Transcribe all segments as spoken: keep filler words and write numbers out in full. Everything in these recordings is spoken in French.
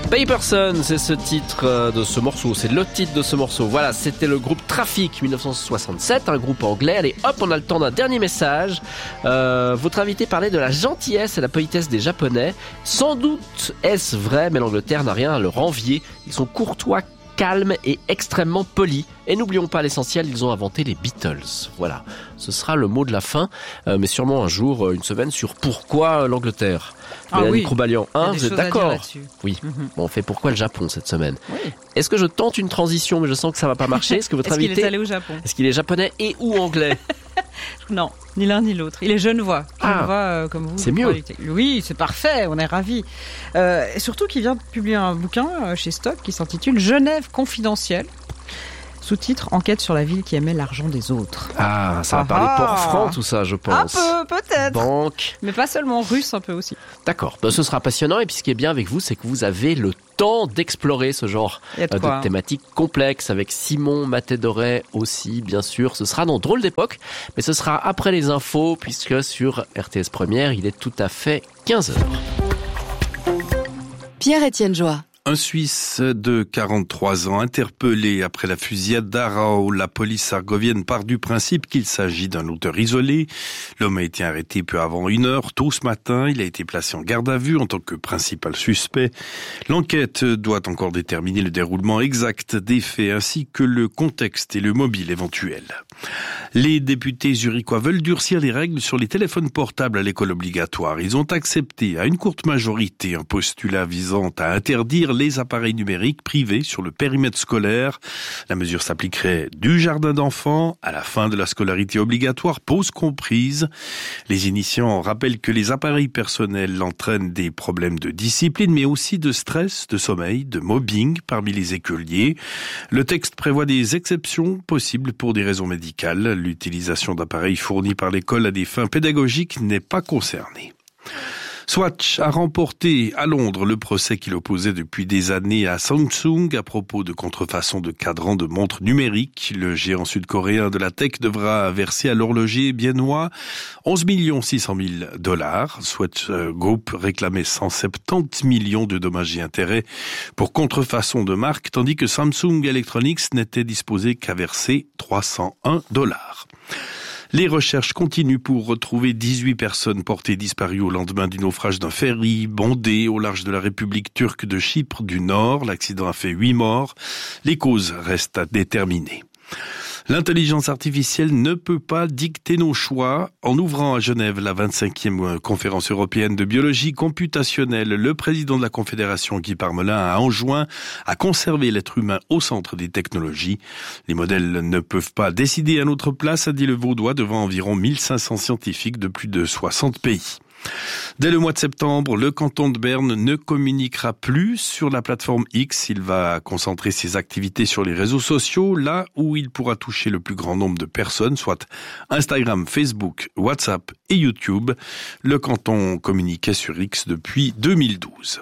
Paperson, c'est ce titre de ce morceau, c'est le titre de ce morceau. Voilà, c'était le groupe Traffic dix-neuf cent soixante-sept, un groupe anglais. Allez, hop, on a le temps d'un dernier message. Euh, votre invité parlait de la gentillesse et la politesse des Japonais. Sans doute est-ce vrai, mais l'Angleterre n'a rien à leur envier. Ils sont courtois, calmes et extrêmement polis. Et n'oublions pas l'essentiel, ils ont inventé les Beatles. Voilà, ce sera le mot de la fin, euh, mais sûrement un jour, une semaine sur pourquoi l'Angleterre. Ah Mélanie oui. Croubalian, hein, vous êtes d'accord? Oui. Mm-hmm. Bon, on fait pourquoi le Japon cette semaine. Oui. Est-ce que je tente une transition, mais je sens que ça va pas marcher? Est-ce que votre Est-ce invité qu'il est allé au Japon? Est-ce qu'il est japonais et ou anglais? Non, ni l'un ni l'autre. Il est genevois. Ah, genevois euh, comme vous. c'est mieux. Oui, c'est parfait, on est ravis. Euh, et surtout qu'il vient de publier un bouquin euh, chez Stock qui s'intitule Genève confidentielle. Sous-titre, enquête sur la ville qui aimait l'argent des autres. Ah, ça va Ah parler ah. port-franc tout ça, je pense. Un peu, peut-être. Banque. Mais pas seulement, russe un peu aussi. D'accord, ben, ce sera passionnant. Et puis ce qui est bien avec vous, c'est que vous avez le temps d'explorer ce genre Il y a de euh, quoi, de hein. thématiques complexes avec Simon Matédoret aussi, bien sûr. Ce sera dans Drôle d'époque, mais ce sera après les infos, puisque sur R T S Première, il est tout à fait quinze heures. Pierre-Étienne Joie. Un Suisse de quarante-trois ans interpellé après la fusillade d'Arao. La police argovienne part du principe qu'il s'agit d'un auteur isolé. L'homme a été arrêté peu avant une heure, tôt ce matin. Il a été placé en garde à vue en tant que principal suspect. L'enquête doit encore déterminer le déroulement exact des faits ainsi que le contexte et le mobile éventuel. Les députés zurichois veulent durcir les règles sur les téléphones portables à l'école obligatoire. Ils ont accepté à une courte majorité un postulat visant à interdire les appareils numériques privés sur le périmètre scolaire. La mesure s'appliquerait du jardin d'enfants à la fin de la scolarité obligatoire, pause comprise. Les initiants rappellent que les appareils personnels entraînent des problèmes de discipline, mais aussi de stress, de sommeil, de mobbing parmi les écoliers. Le texte prévoit des exceptions possibles pour des raisons médicales. L'utilisation d'appareils fournis par l'école à des fins pédagogiques n'est pas concernée. Swatch a remporté à Londres le procès qu'il opposait depuis des années à Samsung à propos de contrefaçon de cadrans de montres numériques. Le géant sud-coréen de la tech devra verser à l'horloger biennois onze millions six cent mille dollars. Swatch Group réclamait cent soixante-dix millions de dommages et intérêts pour contrefaçon de marque, tandis que Samsung Electronics n'était disposé qu'à verser trois cent un dollars. Les recherches continuent pour retrouver dix-huit personnes portées disparues au lendemain du naufrage d'un ferry bondé au large de la République turque de Chypre du Nord. L'accident a fait huit morts. Les causes restent à déterminer. L'intelligence artificielle ne peut pas dicter nos choix. En ouvrant à Genève la vingt-cinquième conférence européenne de biologie computationnelle, le président de la Confédération, Guy Parmelin, a enjoint à conserver l'être humain au centre des technologies. Les modèles ne peuvent pas décider à notre place, a dit le Vaudois devant environ mille cinq cents scientifiques de plus de soixante pays. Dès le mois de septembre, le canton de Berne ne communiquera plus sur la plateforme X. Il va concentrer ses activités sur les réseaux sociaux, là où il pourra toucher le plus grand nombre de personnes, soit Instagram, Facebook, WhatsApp et YouTube. Le canton communiquait sur X depuis deux mille douze.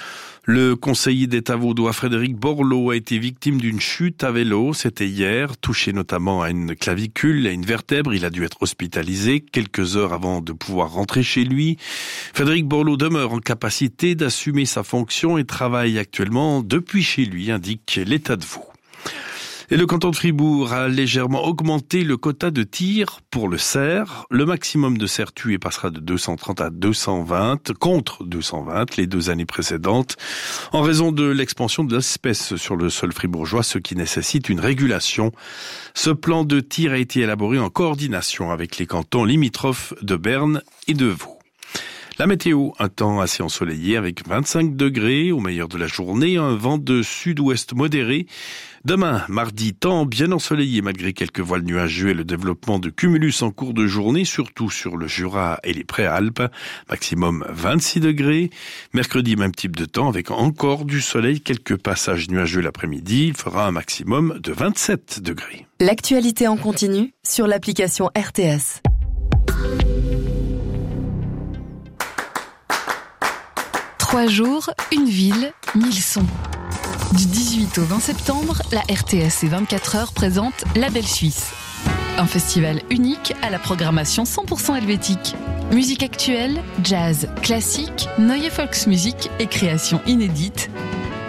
Le conseiller d'État vaudois Frédéric Borloo a été victime d'une chute à vélo. C'était hier, touché notamment à une clavicule, à une vertèbre. Il a dû être hospitalisé quelques heures avant de pouvoir rentrer chez lui. Frédéric Borloo demeure en capacité d'assumer sa fonction et travaille actuellement depuis chez lui, indique l'État de Vaud. Et le canton de Fribourg a légèrement augmenté le quota de tir pour le cerf. Le maximum de cerfs tués passera de deux cent trente à deux cent vingt, contre deux cent vingt les deux années précédentes, en raison de l'expansion de l'espèce sur le sol fribourgeois, ce qui nécessite une régulation. Ce plan de tir a été élaboré en coordination avec les cantons limitrophes de Berne et de Vaud. La météo, un temps assez ensoleillé avec vingt-cinq degrés au meilleur de la journée, un vent de sud-ouest modéré. Demain, mardi, temps bien ensoleillé malgré quelques voiles nuageux et le développement de cumulus en cours de journée, surtout sur le Jura et les Préalpes. Maximum vingt-six degrés. Mercredi, même type de temps avec encore du soleil, quelques passages nuageux l'après-midi. Il fera un maximum de vingt-sept degrés. L'actualité en continu sur l'application R T S. Trois jours, une ville, mille sons. Du dix-huit au vingt septembre, la R T S et vingt-quatre heures présente La Belle Suisse. Un festival unique à la programmation cent pour cent helvétique. Musique actuelle, jazz, classique, neue Volksmusik et créations inédites.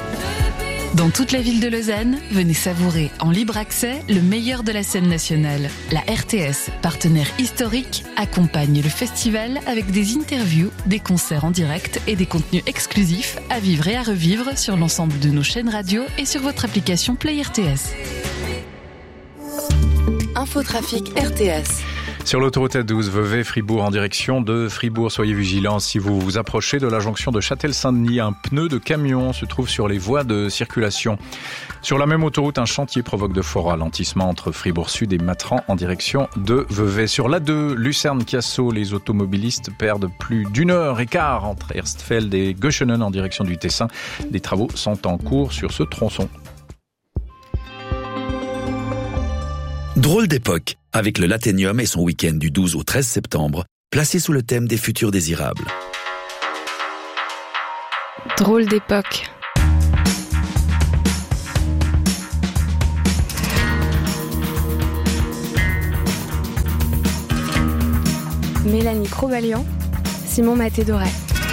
Dans toute la ville de Lausanne, venez savourer en libre accès le meilleur de la scène nationale. La R T S, partenaire historique, accompagne le festival avec des interviews, des concerts en direct et des contenus exclusifs à vivre et à revivre sur l'ensemble de nos chaînes radio et sur votre application Play R T S. Infotrafic R T S. Sur l'autoroute A douze, Vevey-Fribourg en direction de Fribourg. Soyez vigilants si vous vous approchez de la jonction de Châtel-Saint-Denis. Un pneu de camion se trouve sur les voies de circulation. Sur la même autoroute, un chantier provoque de forts ralentissements entre Fribourg-Sud et Matran en direction de Vevey. Sur l'A deux, Lucerne-Chiasso, les automobilistes perdent plus d'une heure et quart entre Erstfeld et Göschenen en direction du Tessin. Des travaux sont en cours sur ce tronçon. Drôle d'époque, avec le Lathénium et son week-end du douze au treize septembre, placé sous le thème des futurs désirables. Drôle d'époque. Mélanie Crobalian, Simon Maté-Doré.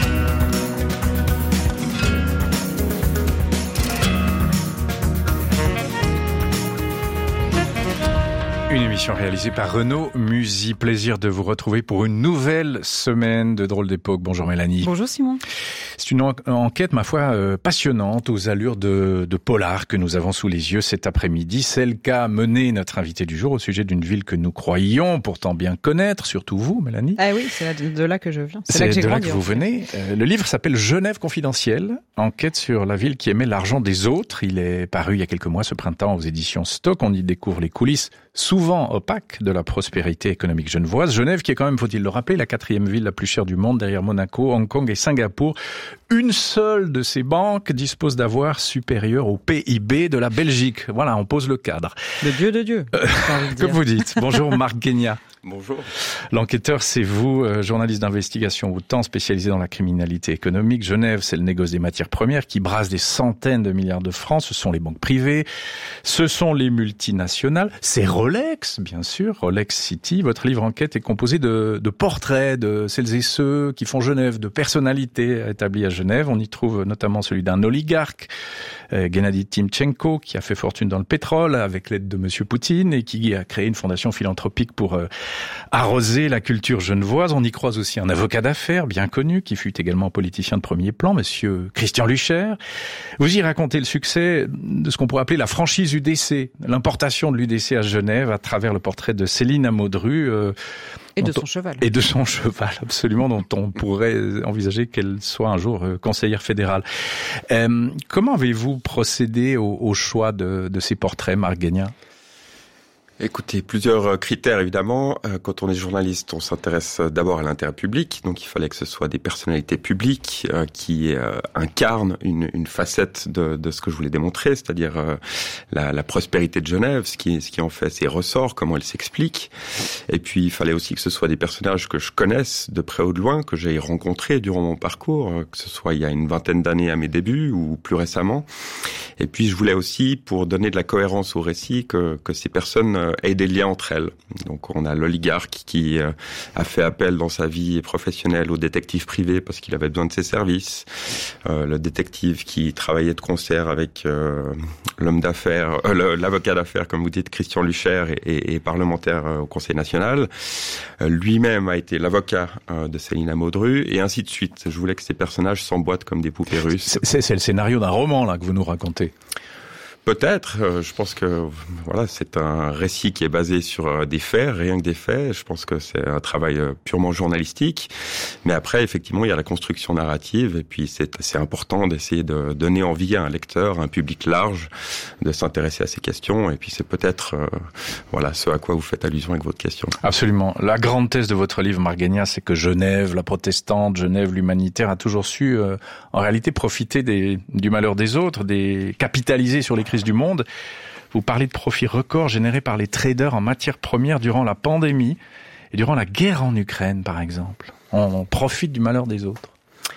Une émission réalisée par Renaud Musy. Plaisir de vous retrouver pour une nouvelle semaine de Drôle d'époque. Bonjour Mélanie. Bonjour Simon. C'est une en- enquête, ma foi, euh, passionnante, aux allures de, de polar que nous avons sous les yeux cet après-midi. Celle qu'a menée notre invité du jour au sujet d'une ville que nous croyions pourtant bien connaître, surtout vous, Mélanie. Ah oui, c'est de là que je viens. C'est, C'est là que j'ai de là grandi. que vous venez. Euh, le livre s'appelle Genève confidentielle, enquête sur la ville qui aimait l'argent des autres. Il est paru il y a quelques mois, ce printemps, aux éditions Stock. On y découvre les coulisses souvent opaques de la prospérité économique genevoise. Genève qui est quand même, faut-il le rappeler, la quatrième ville la plus chère du monde derrière Monaco, Hong Kong et Singapour. Une seule de ces banques dispose d'avoirs supérieurs au P I B de la Belgique. Voilà, on pose le cadre. Le dieu de Dieu. Euh, j'ai envie de Comme dire. vous dites. Bonjour Marc Guénia. Bonjour. L'enquêteur, c'est vous, euh, journaliste d'investigation autant spécialisé dans la criminalité économique. Genève, c'est le négoce des matières premières qui brasse des centaines de milliards de francs. Ce sont les banques privées, ce sont les multinationales, c'est Rolex, bien sûr, Rolex City. Votre livre enquête est composé de, de portraits de celles et ceux qui font Genève, de personnalités établies à Genève. On y trouve notamment celui d'un oligarque, euh, Gennady Timchenko, qui a fait fortune dans le pétrole avec l'aide de Monsieur Poutine et qui a créé une fondation philanthropique pour euh, arroser la culture genevoise. On y croise aussi un avocat d'affaires bien connu qui fut également politicien de premier plan, Monsieur Christian Lucher. Vous y racontez le succès de ce qu'on pourrait appeler la franchise U D C, l'importation de l'U D C à Genève à travers le portrait de Céline Amodru. Euh, Et de dont son on- cheval. Et de son cheval, absolument, dont on pourrait envisager qu'elle soit un jour euh, conseillère fédérale. Euh, comment avez-vous procédé au, au choix de, de ces portraits, Marc Guénia ? Écoutez, plusieurs critères évidemment. Quand on est journaliste, on s'intéresse d'abord à l'intérêt public, donc il fallait que ce soit des personnalités publiques euh, qui euh, incarnent une, une facette de, de ce que je voulais démontrer, c'est-à-dire euh, la, la prospérité de Genève, ce qui, ce qui en fait ses ressorts, comment elle s'explique. Et puis il fallait aussi que ce soit des personnages que je connaisse de près ou de loin, que j'ai rencontrés durant mon parcours, euh, que ce soit il y a une vingtaine d'années à mes débuts ou plus récemment. Et puis je voulais aussi, pour donner de la cohérence au récit, que, que ces personnes aient des liens entre elles. Donc on a l'oligarque qui euh, a fait appel dans sa vie professionnelle au détective privé parce qu'il avait besoin de ses services. Euh, le détective qui travaillait de concert avec euh, l'homme d'affaires, euh, le, l'avocat d'affaires, comme vous dites, Christian Lucher, et, et, et parlementaire euh, au Conseil national. Euh, lui-même a été l'avocat euh, de Céline Amodru, et ainsi de suite. Je voulais que ces personnages s'emboîtent comme des poupées russes. C'est, c'est, c'est le scénario d'un roman là que vous nous racontez. Peut-être, euh, je pense que voilà, c'est un récit qui est basé sur euh, des faits, rien que des faits. Je pense que c'est un travail euh, purement journalistique. Mais après, effectivement, il y a la construction narrative, et puis c'est assez important d'essayer de donner envie à un lecteur, à un public large, de s'intéresser à ces questions. Et puis c'est peut-être euh, voilà ce à quoi vous faites allusion avec votre question. Absolument. La grande thèse de votre livre, Marc Guénia, c'est que Genève, la protestante, Genève, l'humanitaire, a toujours su, euh, en réalité, profiter des, du malheur des autres, des capitaliser sur les crises du monde. Vous parlez de profits records générés par les traders en matières premières durant la pandémie et durant la guerre en Ukraine, par exemple. On profite du malheur des autres.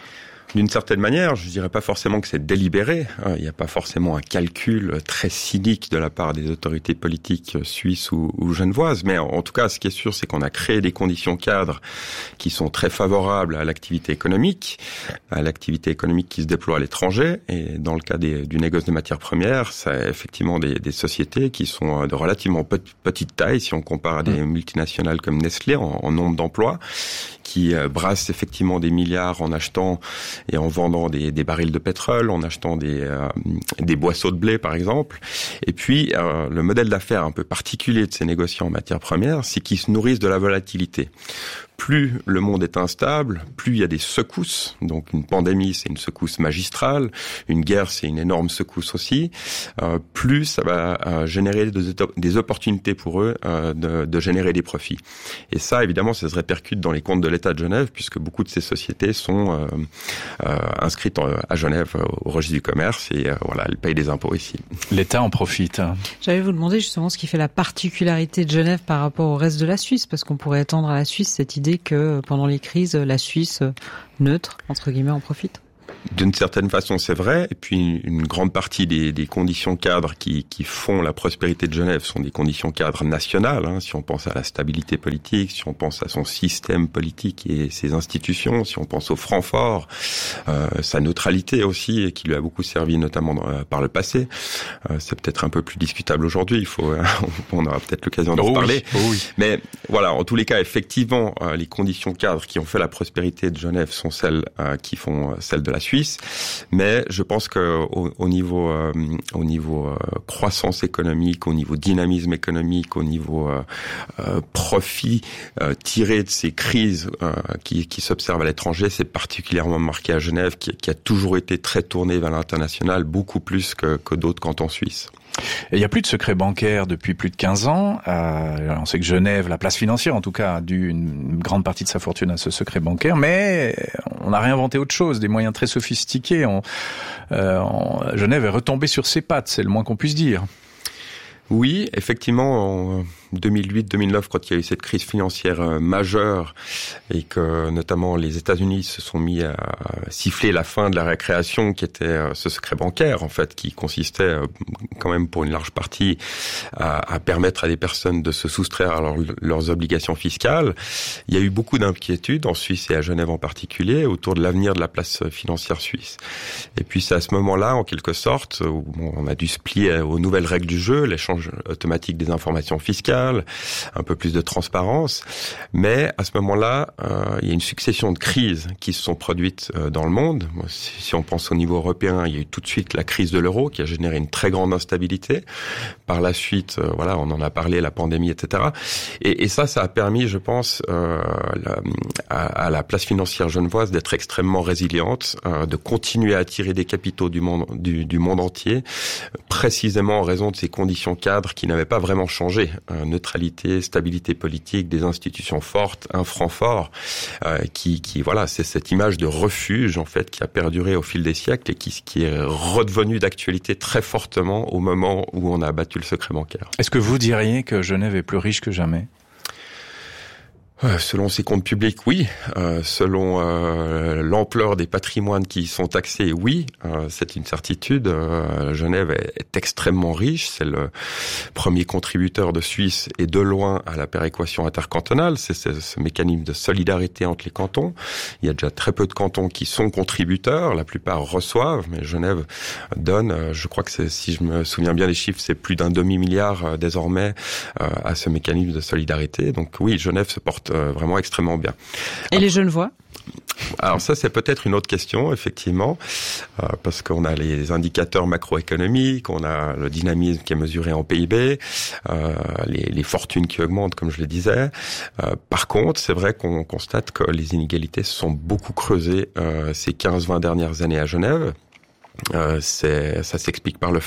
D'une certaine manière, je dirais pas forcément que c'est délibéré. Il n'y a pas forcément un calcul très cynique de la part des autorités politiques suisses ou, ou genevoises. Mais en, en tout cas, ce qui est sûr, c'est qu'on a créé des conditions cadres qui sont très favorables à l'activité économique, à l'activité économique qui se déploie à l'étranger. Et dans le cas des, du négoce de matières premières, c'est effectivement des, des sociétés qui sont de relativement petite taille, si on compare à des multinationales comme Nestlé en, en nombre d'emplois, qui brassent effectivement des milliards en achetant et en vendant des, des barils de pétrole, en achetant des, euh, des boisseaux de blé, par exemple. Et puis, euh, le modèle d'affaires un peu particulier de ces négociants en matières premières, c'est qu'ils se nourrissent de la volatilité. Plus le monde est instable, plus il y a des secousses. Donc une pandémie, c'est une secousse magistrale. Une guerre, c'est une énorme secousse aussi. Euh, plus ça va euh, générer des, des opportunités pour eux euh, de, de générer des profits. Et ça, évidemment, ça se répercute dans les comptes de l'État de Genève, puisque beaucoup de ces sociétés sont euh, euh, inscrites en, à Genève au registre du commerce et euh, voilà, elles payent des impôts ici. L'État en profite. J'allais vous demander justement ce qui fait la particularité de Genève par rapport au reste de la Suisse, parce qu'on pourrait étendre à la Suisse cette idée que pendant les crises, la Suisse neutre, entre guillemets, en profite. D'une certaine façon, c'est vrai. Et puis, une grande partie des, des conditions cadres qui, qui font la prospérité de Genève sont des conditions cadres nationales. Hein. Si on pense à la stabilité politique, si on pense à son système politique et ses institutions, si on pense au franc fort, euh, sa neutralité aussi, qui lui a beaucoup servi notamment dans, euh, par le passé. Euh, c'est peut-être un peu plus discutable aujourd'hui. Il faut, euh, on aura peut-être l'occasion d'en oh reparler. Oui, oh oui. Mais voilà, en tous les cas, effectivement, euh, les conditions cadres qui ont fait la prospérité de Genève sont celles euh, qui font euh, celles de la Suisse. Mais je pense que au, au niveau, euh, au niveau euh, croissance économique, au niveau dynamisme économique, au niveau euh, euh, profit euh, tiré de ces crises euh, qui, qui s'observent à l'étranger, c'est particulièrement marqué à Genève, qui, qui a toujours été très tourné vers l'international, beaucoup plus que, que d'autres cantons suisses. Et il n'y a plus de secret bancaire depuis plus de quinze ans. Euh, on sait que Genève, la place financière en tout cas, a dû une grande partie de sa fortune à ce secret bancaire, mais on a réinventé autre chose, des moyens très sophistiqués. On, euh, on, Genève est retombée sur ses pattes, c'est le moins qu'on puisse dire. Oui, effectivement, en deux mille huit deux mille neuf, quand il y a eu cette crise financière majeure et que notamment les États-Unis se sont mis à siffler la fin de la récréation qui était ce secret bancaire, en fait, qui consistait quand même pour une large partie à, à permettre à des personnes de se soustraire à leur, leurs obligations fiscales. Il y a eu beaucoup d'inquiétudes en Suisse et à Genève en particulier autour de l'avenir de la place financière suisse. Et puis c'est à ce moment-là, en quelque sorte, où bon, on a dû se plier aux nouvelles règles du jeu, l'échange automatique des informations fiscales, un peu plus de transparence. Mais à ce moment-là, euh, il y a une succession de crises qui se sont produites euh, dans le monde. Si, si on pense au niveau européen, il y a eu tout de suite la crise de l'euro qui a généré une très grande instabilité. Par la suite, euh, voilà, on en a parlé, la pandémie, et cetera. Et, et ça, ça a permis, je pense, euh, la, à, à la place financière genevoise d'être extrêmement résiliente, euh, de continuer à attirer des capitaux du monde, du, du monde entier, précisément en raison de ces conditions cadres qui n'avaient pas vraiment changé. Euh, neutralité, stabilité politique, des institutions fortes, un franc fort, euh, qui, qui, voilà, c'est cette image de refuge en fait qui a perduré au fil des siècles et qui, qui est redevenue d'actualité très fortement au moment où on a abattu le secret bancaire. Est-ce que vous diriez que Genève est plus riche que jamais ? Euh, selon ses comptes publics, oui. Euh, selon euh, l'ampleur des patrimoines qui sont taxés, oui. Euh, c'est une certitude. Euh, Genève est, est extrêmement riche. C'est le premier contributeur de Suisse et de loin à la péréquation intercantonale. C'est, c'est ce mécanisme de solidarité entre les cantons. Il y a déjà très peu de cantons qui sont contributeurs. La plupart reçoivent, mais Genève donne. Euh, je crois que c'est, si je me souviens bien des chiffres, c'est plus d'un demi-milliard euh, désormais euh, à ce mécanisme de solidarité. Donc oui, Genève se porte vraiment extrêmement bien. Et les Genevois ? Alors ça, c'est peut-être une autre question, effectivement, euh, parce qu'on a les indicateurs macroéconomiques, on a le dynamisme qui est mesuré en P I B, euh, les, les fortunes qui augmentent, comme je le disais. Euh, par contre, c'est vrai qu'on constate que les inégalités se sont beaucoup creusées euh, ces quinze vingt dernières années à Genève. Euh, c'est, ça s'explique par le fait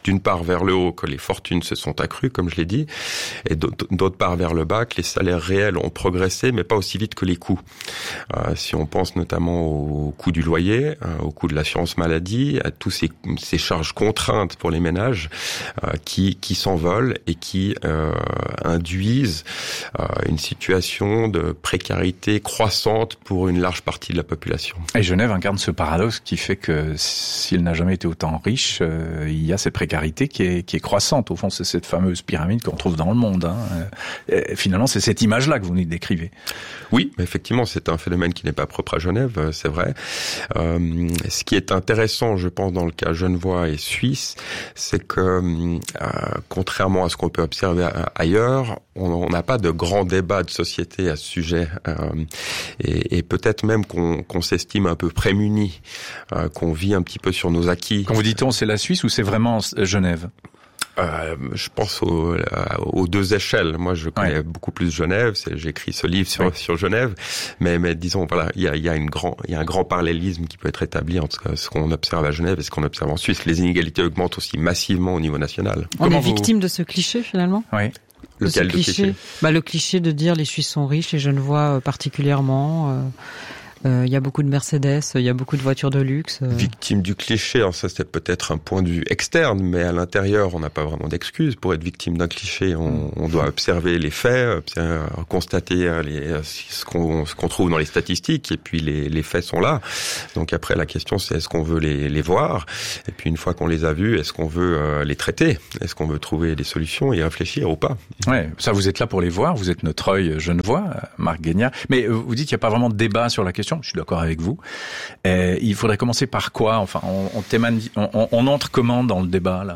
d'une part vers le haut que les fortunes se sont accrues, comme je l'ai dit, et d'autre part vers le bas que les salaires réels ont progressé, mais pas aussi vite que les coûts. Euh, si on pense notamment au coût du loyer, euh, au coût de l'assurance maladie, à tous ces, ces charges contraintes pour les ménages euh, qui, qui s'envolent et qui euh, induisent euh, une situation de précarité croissante pour une large partie de la population. Et Genève incarne ce paradoxe qui fait que s'il n'a jamais été autant riche, euh, il y a cette précarité qui est, qui est croissante. Au fond, c'est cette fameuse pyramide qu'on trouve dans le monde. Hein. Et finalement, c'est cette image-là que vous nous décrivez. Oui, effectivement, c'est un phénomène qui n'est pas propre à Genève, c'est vrai. Euh, ce qui est intéressant, je pense, dans le cas genevois et suisse, c'est que, euh, contrairement à ce qu'on peut observer ailleurs, on n'a pas de grand débat de société à ce sujet. Euh, et, et peut-être même qu'on, qu'on s'estime un peu prémuni, euh, qu'on vit un petit peu sur nos acquis. Quand vous dites on, c'est la Suisse ou c'est vraiment Genève ? Euh, je pense aux, aux deux échelles. Moi, je connais ouais. beaucoup plus Genève. C'est, j'ai écrit ce livre sur, ouais. sur Genève, mais, mais disons, voilà, il y a, il y a une grand, il y a un grand parallélisme qui peut être établi entre ce qu'on observe à Genève et ce qu'on observe en Suisse. Les inégalités augmentent aussi massivement au niveau national. On Comment est victime vous... de ce cliché finalement. Oui. Lequel de ce cliché, cliché bah, le cliché de dire les Suisses sont riches, les Genevois particulièrement. Euh... Il euh, y a beaucoup de Mercedes, il y a beaucoup de voitures de luxe. Euh... Victime du cliché, alors ça c'est peut-être un point de vue externe, mais à l'intérieur on n'a pas vraiment d'excuses pour être victime d'un cliché. On, on doit observer les faits, observer, constater les, ce, qu'on, ce qu'on trouve dans les statistiques, et puis les, les faits sont là. Donc après la question c'est est-ce qu'on veut les, les voir, et puis une fois qu'on les a vus, est-ce qu'on veut euh, les traiter, est-ce qu'on veut trouver des solutions et réfléchir ou pas. Ouais, ça vous êtes là pour les voir, vous êtes notre œil genevois, Marc Guignard. Mais vous dites qu'il n'y a pas vraiment de débat sur la question. Je suis d'accord avec vous. Et il faudrait commencer par quoi ? Enfin, on, on, témane, on, on entre comment dans le débat là ?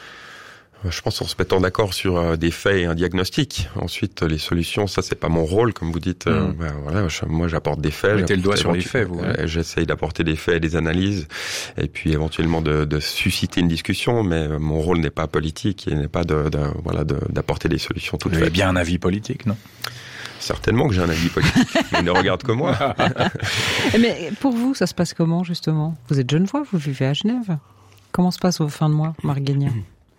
Je pense en se mettant d'accord sur des faits et un diagnostic. Ensuite, les solutions, ça c'est pas mon rôle, comme vous dites. Mmh. Ben, voilà, je, moi j'apporte des faits. Vous mettez le doigt sur les faits, vous. Ouais. J'essaye d'apporter des faits et des analyses, et puis éventuellement de, de susciter une discussion. Mais mon rôle n'est pas politique et n'est pas de, de voilà de, d'apporter des solutions toutes faites. Vous avez bien un avis politique, non ? Certainement que j'ai un avis politique, mais il ne regarde que moi. Mais pour vous, ça se passe comment, justement ? Vous êtes genevois, vous vivez à Genève. Comment se passe vos fins de mois, Marc Guignard ?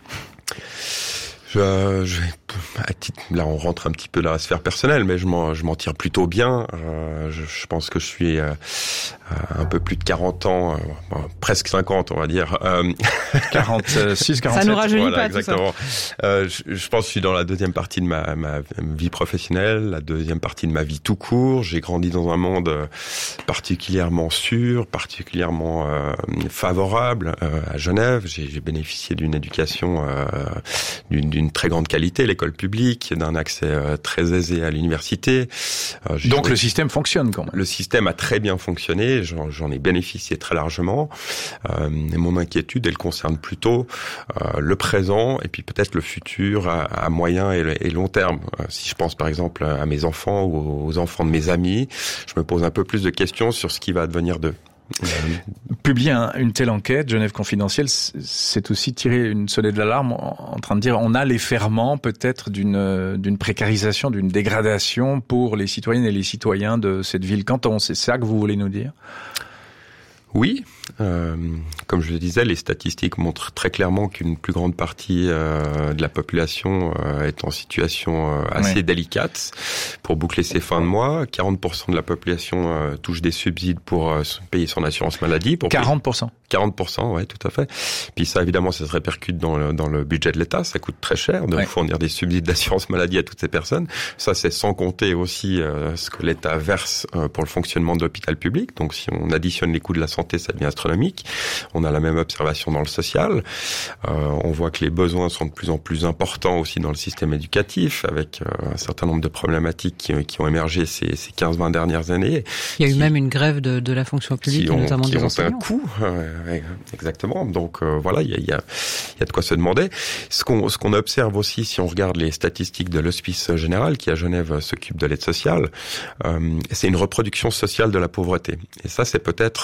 Je, je, à titre, là, on rentre un petit peu dans la sphère personnelle, mais je m'en, je m'en tire plutôt bien. Euh, je, je pense que je suis euh, un peu plus de quarante ans, euh, presque cinquante, on va dire. Euh, quarante-six, quarante-sept. Ça nous rajeunit voilà, pas, exactement. tout ça. Euh, je, je pense que je suis dans la deuxième partie de ma, ma vie professionnelle, la deuxième partie de ma vie tout court. J'ai grandi dans un monde particulièrement sûr, particulièrement euh, favorable euh, à Genève. J'ai, j'ai bénéficié d'une éducation euh, d'une, d'une une très grande qualité, l'école publique, d'un accès euh, très aisé à l'université. Euh, Donc trouvé... le système fonctionne quand même. Le système a très bien fonctionné, j'en, j'en ai bénéficié très largement. Euh, et mon inquiétude, elle concerne plutôt euh, le présent et puis peut-être le futur à, à moyen et, et long terme. Euh, si je pense par exemple à mes enfants ou aux enfants de mes amis, je me pose un peu plus de questions sur ce qui va advenir d'eux. Publier un, une telle enquête, Genève Confidentielle, c'est aussi tirer une sonnette d'alarme en, en train de dire on a les ferments peut-être d'une, d'une précarisation, d'une dégradation pour les citoyennes et les citoyens de cette ville-canton. C'est ça que vous voulez nous dire ? Oui, euh, comme je le disais, les statistiques montrent très clairement qu'une plus grande partie euh, de la population euh, est en situation euh, assez oui. délicate pour boucler ses fins de mois. quarante pour cent de la population euh, touche des subsides pour euh, payer son assurance maladie. Pour quarante pour cent payer... quarante pour cent, ouais, tout à fait. Puis ça, évidemment, ça se répercute dans le, dans le budget de l'État. Ça coûte très cher de ouais. fournir des subsides d'assurance maladie à toutes ces personnes. Ça, c'est sans compter aussi euh, ce que l'État verse euh, pour le fonctionnement de l'hôpital public. Donc, si on additionne les coûts de la santé, ça devient astronomique. On a la même observation dans le social. Euh, on voit que les besoins sont de plus en plus importants aussi dans le système éducatif, avec euh, un certain nombre de problématiques qui, qui ont émergé ces, ces quinze vingt dernières années. Il y a eu qui, même une grève de, de la fonction publique, ont, notamment qui des ont enseignants. un coût, euh, exactement. Donc euh, voilà, il y a, il y a, il y a de quoi se demander. Ce qu'on, ce qu'on observe aussi, si on regarde les statistiques de l'Hospice Général, qui à Genève s'occupe de l'aide sociale, euh, c'est une reproduction sociale de la pauvreté. Et ça, c'est peut-être depuis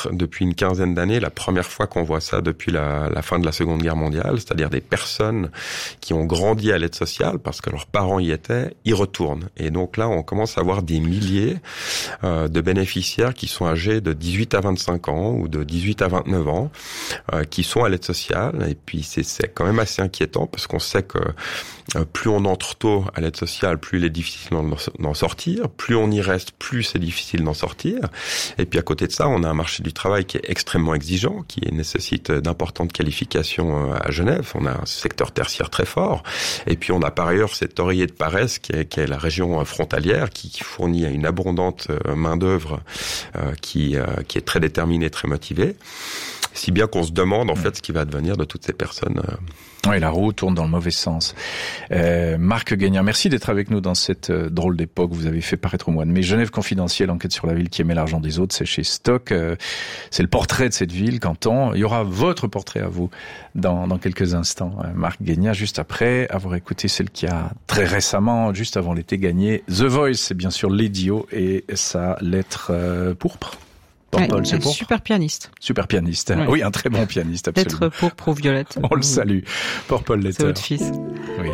une quinzaine d'années, la première fois qu'on voit ça depuis la, la fin de la Seconde Guerre mondiale, c'est-à-dire des personnes qui ont grandi à l'aide sociale parce que leurs parents y étaient, y retournent. Et donc là, on commence à avoir des milliers euh, de bénéficiaires qui sont âgés de dix-huit à vingt-cinq ans ou de dix-huit à vingt-neuf ans, euh, qui sont à l'aide sociale. Et puis c'est, c'est quand même assez inquiétant parce qu'on sait que euh, plus on entre tôt à l'aide sociale, plus il est difficile d'en, d'en sortir. Plus on y reste, plus c'est difficile d'en sortir. Et puis à côté de ça, on a un marché du travail qui est extrêmement exigeant, qui nécessite d'importantes qualifications à Genève. On a un secteur tertiaire très fort. Et puis on a par ailleurs cet oreiller de Paresse qui est, qui est la région frontalière, qui, qui fournit une abondante main-d'œuvre euh, qui, euh, qui est très déterminée, très motivée. Si bien qu'on se demande en fait ce qui va advenir de toutes ces personnes. Euh, Oui, la roue tourne dans le mauvais sens. Euh, Marc Guégnard, merci d'être avec nous dans cette euh, drôle d'époque. Vous avez fait paraître au mois de mai Genève confidentielle, enquête sur la ville qui aimait l'argent des autres. C'est chez Stock. Euh, c'est le portrait de cette ville, Canton. Il y aura votre portrait à vous dans, dans quelques instants. Euh, Marc Guégnard, juste après avoir écouté celle qui a très récemment, juste avant l'été, gagné The Voice. C'est bien sûr Lady O et sa lettre euh, pourpre. Ouais, Paul, c'est super pianiste. Super pianiste. Ouais. Oui, un très bon pianiste, absolument. Lettre pourpre ou violette. On le salue. Pour Paul Letter. C'est votre fils. Oui.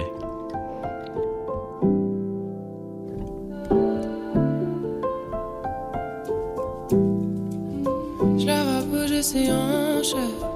Je la vois bouger ses hanches.